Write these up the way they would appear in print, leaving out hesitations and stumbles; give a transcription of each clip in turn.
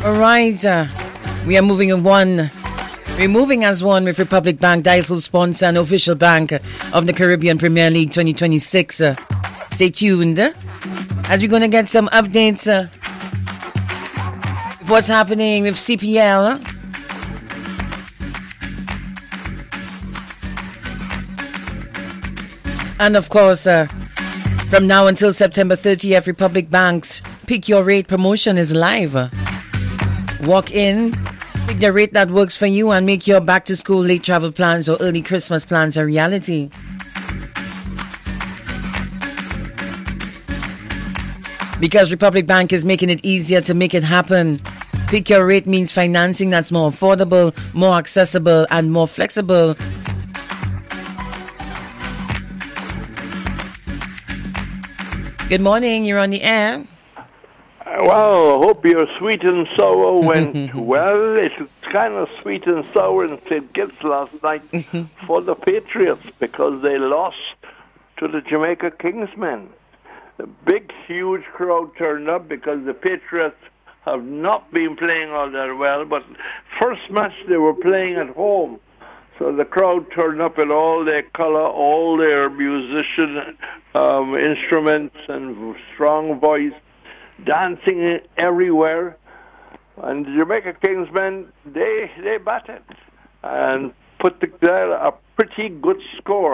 All right. We are moving in one. We're moving as one with Republic Bank, Dysel sponsor and official bank of the Caribbean Premier League 2026. Stay tuned as we're going to get some updates of what's happening with CPL. And of course, from now until September 30th, Republic Bank's Pick Your Rate promotion is live. Walk in, pick the rate that works for you, and make your back-to-school late travel plans or early Christmas plans a reality. Because Republic Bank is making it easier to make it happen. Pick Your Rate means financing that's more affordable, more accessible, and more flexible. Good morning, you're on the air. Well, I hope your sweet and sour went well. It's kind of sweet and sour in St. Kitts last night for the Patriots because they lost to the Jamaica Kingsmen. The big, huge crowd turned up because the Patriots have not been playing all that well, but first match they were playing at home. So the crowd turned up in all their color, all their musician instruments and strong voice, dancing everywhere. And the Jamaica Kingsmen, they batted and put together a pretty good score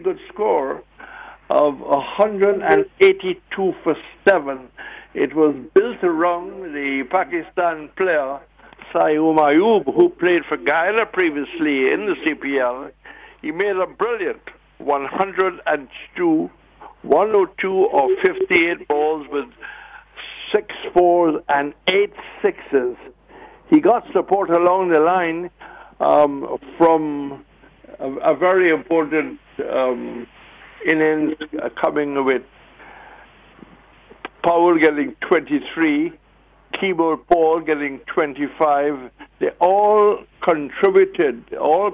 of 182 for 7. It was built around the Pakistan player, Saeed Ayub, who played for Guyana previously in the CPL. He made a brilliant 102 or 58 balls with 6 fours and 8 sixes. He got support along the line from a very important innings coming with Powell getting 23, Keyboard Paul getting 25. They all contributed,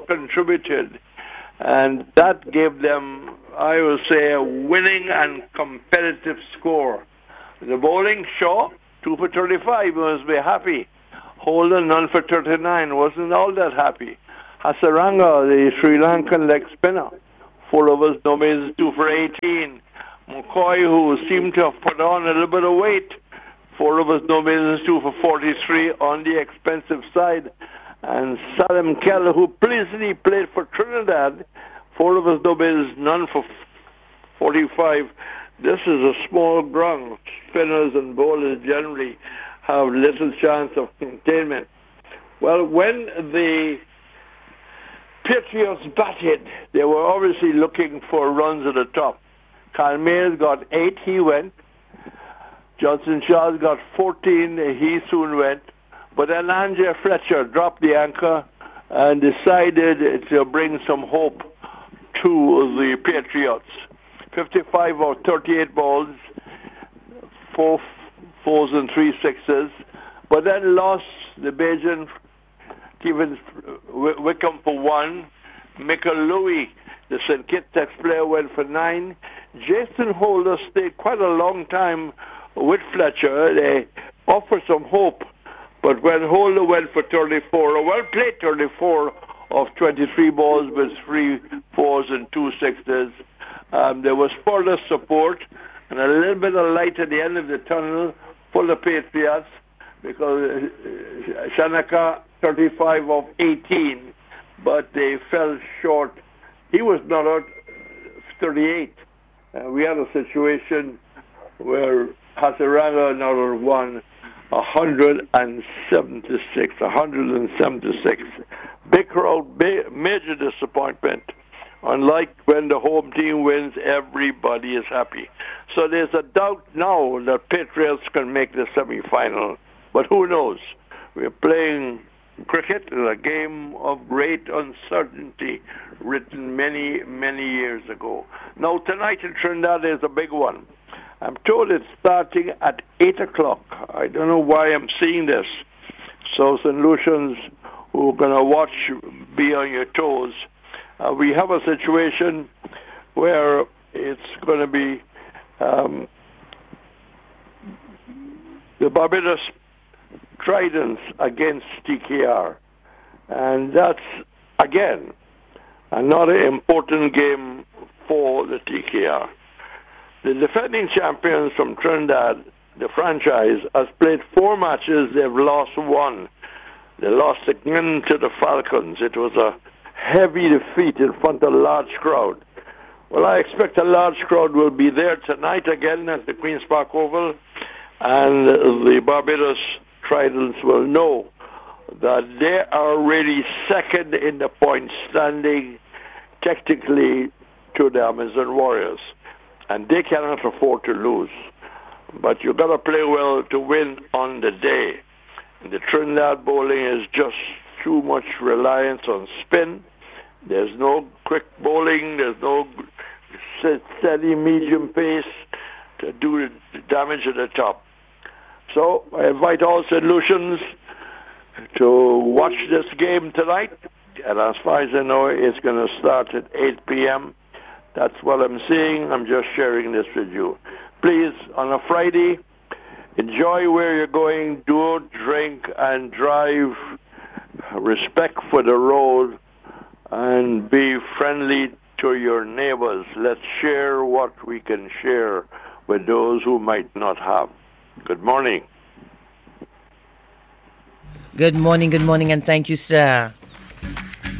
and that gave them, I would say, a winning and competitive score. The bowling, Shaw, 2 for 35, must be happy. Holden, none for 39, wasn't all that happy. Hasaranga, the Sri Lankan leg spinner, 4 overs, no misses, 2 for 18. McCoy, who seemed to have put on a little bit of weight, 4 overs, no misses, 2 for 43 on the expensive side. And Salim Keller, who pleasantly played for Trinidad, 4 overs, no misses, none for 45. This is a small ground. Spinners and bowlers generally have little chance of containment. Well, when the Patriots batted, they were obviously looking for runs at the top. Kyle Mayers got 8, he went. Johnson Charles got 14, he soon went. But then Andrea Fletcher dropped the anchor and decided to bring some hope to the Patriots. 55 or 38 balls, 4 fours and 3 sixes, but then lost the Bajan Stephen Wickham for 1. Michael Louis, the St. Kitts player, went for 9. Jason Holder stayed quite a long time with Fletcher. They offered some hope, but when Holder went for 34, a well-played 34 of 23 balls with 3 fours and 2 sixes, there was further support and a little bit of light at the end of the tunnel for the Patriots because Shanaka 35 of 18, but they fell short. He was not out 38. We had a situation where Hasaranga not won 176. Big crowd, major disappointment. Unlike when the home team wins, everybody is happy. So there's a doubt now that Patriots can make the semi-final. But who knows? We're playing cricket, a game of great uncertainty, written many, many years ago. Now, tonight in Trinidad is a big one. I'm told it's starting at 8 o'clock. I don't know why I'm seeing this. So, St. Lucians who are going to watch, be on your toes. We have a situation where it's going to be the Barbados Tridents against TKR. And that's, again, another important game for the TKR. The defending champions from Trinidad, the franchise, has played 4 matches. They've lost 1. They lost again to the Falcons. It was a heavy defeat in front of a large crowd. Well, I expect a large crowd will be there tonight again at the Queen's Park Oval, and the Barbados Tridents will know that they are really second in the point standing technically to the Amazon Warriors, and they cannot afford to lose. But you've got to play well to win on the day. The Trinidad bowling is just too much reliance on spin. There's no quick bowling. There's no steady medium pace to do the damage at the top. So I invite all St. Lucians to watch this game tonight. And as far as I know, it's going to start at 8 p.m. That's what I'm seeing. I'm just sharing this with you. Please, on a Friday, enjoy where you're going. Don't drink and drive. Respect for the road. And be friendly to your neighbors. Let's share what we can share with those who might not have. Good morning. Good morning, and thank you, sir.